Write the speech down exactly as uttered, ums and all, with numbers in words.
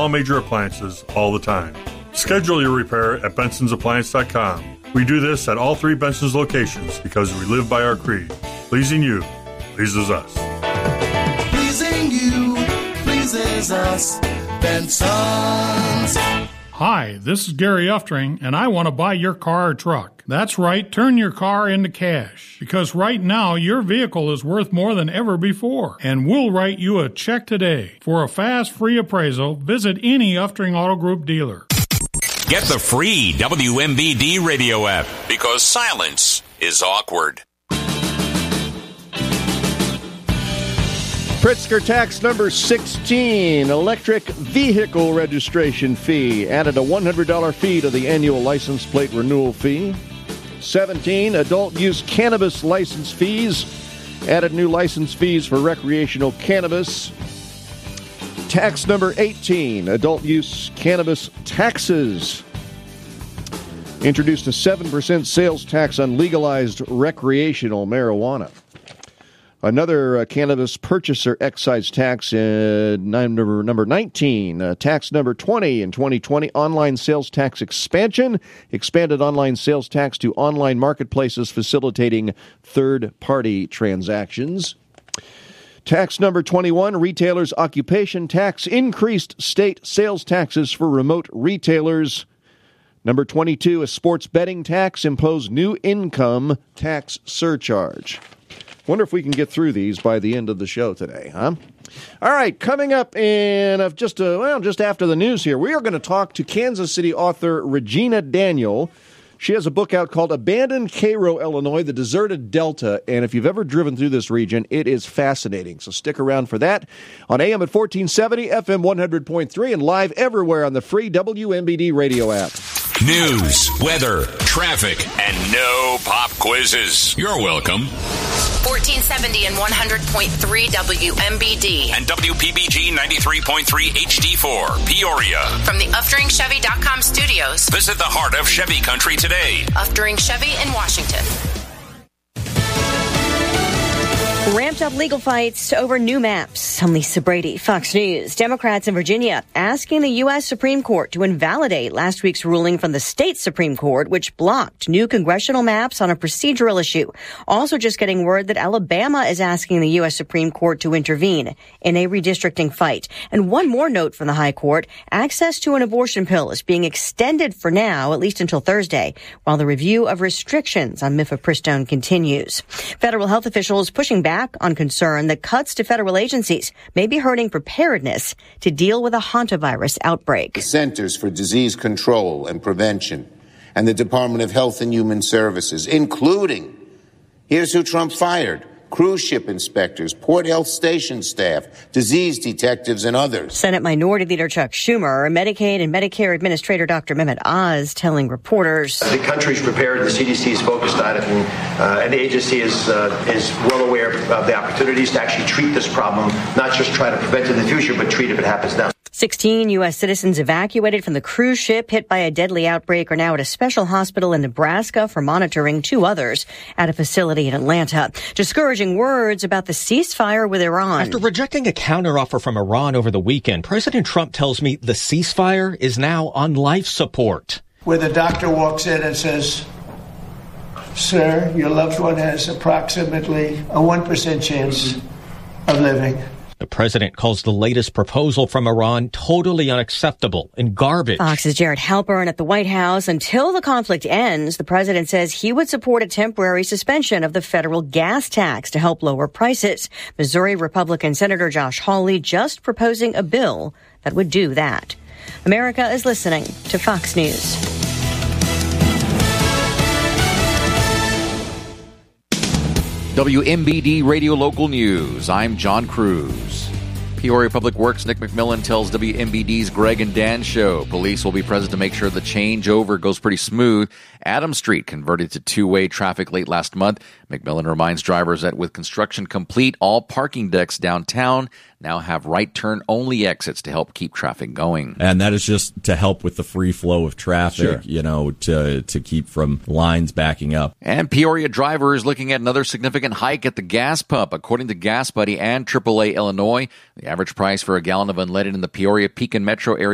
all major appliances all the time. Schedule your repair at Bensons Appliance dot com. We do this at all three Benson's locations because we live by our creed. Pleasing you pleases us. Pleasing you pleases us. Benson's. Hi, this is Gary Uftring, and I want to buy your car or truck. That's right, turn your car into cash. Because right now, your vehicle is worth more than ever before. And we'll write you a check today. For a fast, free appraisal, visit any Uftring Auto Group dealer. Get the free W M B D radio app, because silence is awkward. Pritzker tax number sixteen, electric vehicle registration fee. Added a one hundred dollars fee to the annual license plate renewal fee. seventeen, adult use cannabis license fees. Added new license fees for recreational cannabis. Tax number eighteen, adult use cannabis taxes. Introduced a seven percent sales tax on legalized recreational marijuana. Another uh, cannabis purchaser excise tax in number, number nineteen. Uh, tax number twenty in twenty twenty, online sales tax expansion. Expanded online sales tax to online marketplaces facilitating third-party transactions. Tax number twenty-one, retailers' occupation tax. Increased state sales taxes for remote retailers. Number twenty-two, a sports betting tax. Impose new income tax surcharge. Wonder if we can get through these by the end of the show today, huh? All right, coming up in uh, just uh, well, just after the news here, we are going to talk to Kansas City author Regina Daniel. She has a book out called Abandoned Cairo, Illinois, The Deserted Delta, and if you've ever driven through this region, it is fascinating. So stick around for that on A M at fourteen seventy, F M one hundred point three, and live everywhere on the free W M B D radio app. News, weather, traffic, and no pop quizzes. You're welcome. fourteen seventy and one hundred point three W M B D. And W P B G ninety-three point three H D four, Peoria. From the Uftring Chevy dot com studios. Visit the heart of Chevy country today. Uftring Chevy in Washington. Ramped up legal fights over new maps. I'm Lisa Brady, Fox News. Democrats in Virginia asking the U S Supreme Court to invalidate last week's ruling from the state Supreme Court, which blocked new congressional maps on a procedural issue. Also just getting word that Alabama is asking the U S Supreme Court to intervene in a redistricting fight. And one more note from the High Court. Access to an abortion pill is being extended for now, at least until Thursday, while the review of restrictions on mifepristone continues. Federal health officials pushing back on concern that cuts to federal agencies may be hurting preparedness to deal with a hantavirus outbreak. The Centers for Disease Control and Prevention and the Department of Health and Human Services, including, here's who Trump fired, cruise ship inspectors, port health station staff, disease detectives, and others. Senate Minority Leader Chuck Schumer, Medicaid and Medicare Administrator Doctor Mehmet Oz telling reporters the country's prepared, the C D C is focused on it, and, uh, and the agency is uh, is well aware of the opportunities to actually treat this problem, not just try to prevent it in the future, but treat it if it happens now. sixteen U S citizens evacuated from the cruise ship hit by a deadly outbreak are now at a special hospital in Nebraska for monitoring. Two others at a facility in Atlanta. Discouraging words about the ceasefire with Iran. After rejecting a counteroffer from Iran over the weekend, President Trump tells me the ceasefire is now on life support. Where the doctor walks in and says, sir, your loved one has approximately a one percent chance of living. The president calls the latest proposal from Iran totally unacceptable and garbage. Fox's Jared Halpern at the White House. Until the conflict ends, the president says he would support a temporary suspension of the federal gas tax to help lower prices. Missouri Republican Senator Josh Hawley just proposing a bill that would do that. America is listening to Fox News. W M B D Radio Local News. I'm John Cruz. Peoria Public Works Nick McMillan tells W M B D's Greg and Dan show police will be present to make sure the changeover goes pretty smooth. Adams Street converted to two-way traffic late last month. McMillan reminds drivers that with construction complete, all parking decks downtown now have right turn only exits to help keep traffic going. And that is just to help with the free flow of traffic, sure. you know, to to keep from lines backing up. And Peoria drivers looking at another significant hike at the gas pump. According to Gas Buddy and triple A Illinois, the average price for a gallon of unleaded in the Peoria, Pekin metro area